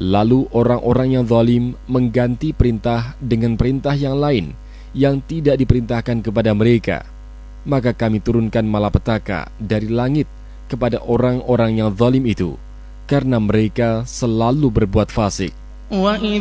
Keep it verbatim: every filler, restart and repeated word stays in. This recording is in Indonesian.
Lalu orang-orang yang zalim mengganti perintah dengan perintah yang lain yang tidak diperintahkan kepada mereka. Maka kami turunkan malapetaka dari langit kepada orang-orang yang zalim itu, karena mereka selalu berbuat fasik.